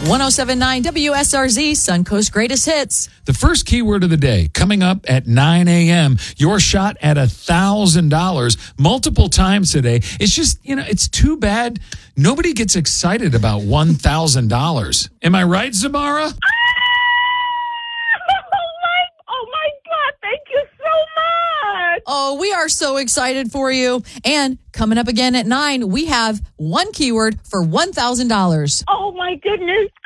1079 WSRZ, Suncoast Greatest Hits. The first keyword of the day coming up at 9 a.m. Your shot at $1,000 multiple times today. It's just, it's too bad nobody gets excited about $1,000. Am I right, Zamara? Oh my God, thank you so much. Oh, we are so excited for you. And coming up again at 9, we have one keyword for $1,000. Oh my goodness